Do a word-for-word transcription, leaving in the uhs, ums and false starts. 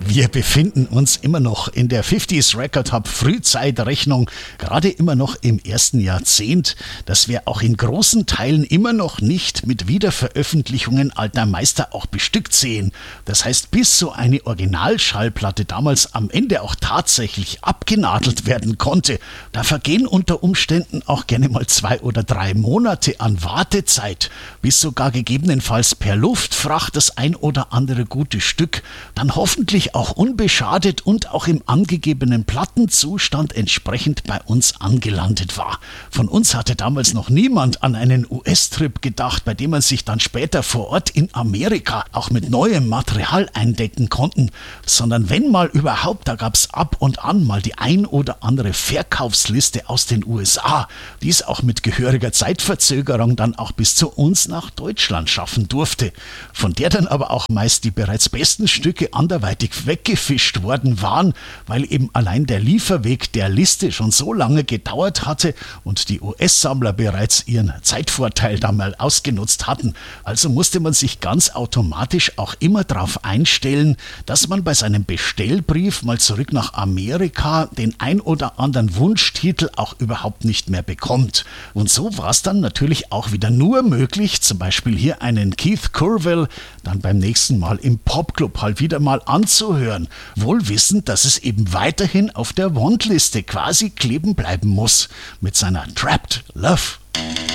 Wir befinden uns immer noch in der fünfziger Record Hub Frühzeitrechnung, gerade immer noch im ersten Jahrzehnt, das wir auch in großen Teilen immer noch nicht mit Wiederveröffentlichungen alter Meister auch bestückt sehen. Das heißt, bis so eine Originalschallplatte damals am Ende auch tatsächlich abgenadelt werden konnte, da vergehen unter Umständen auch gerne mal zwei oder drei Monate an Wartezeit, bis sogar gegebenenfalls per Luftfracht das ein oder andere gute Stück dann hoffentlich auch unbeschadet und auch im angegebenen Plattenzustand entsprechend bei uns angelandet war. Von uns hatte damals noch niemand an einen U S-Trip gedacht, bei dem man sich dann später vor Ort in Amerika auch mit neuem Material eindecken konnten, sondern wenn mal überhaupt, da gab es ab und an mal die ein oder andere Verkaufsliste aus den U S A, die es auch mit gehöriger Zeitverzögerung dann auch bis zu uns nach Deutschland schaffen durfte, von der dann aber auch meist die bereits besten Stücke anderweitig weggefischt worden waren, weil eben allein der Lieferweg der Liste schon so lange gedauert hatte und die U S-Sammler bereits ihren Zeitvorteil da mal ausgenutzt hatten. Also musste man sich ganz automatisch auch immer darauf einstellen, dass man bei seinem Bestellbrief mal zurück nach Amerika den ein oder anderen Wunschtitel auch überhaupt nicht mehr bekommt. Und so war es dann natürlich auch wieder nur möglich, zum Beispiel hier einen Keith Curville dann beim nächsten Mal im Popclub halt wieder mal anzuhören, wohl wissend, dass es eben weiterhin auf der Wantliste quasi kleben bleiben muss mit seiner Trapped Love.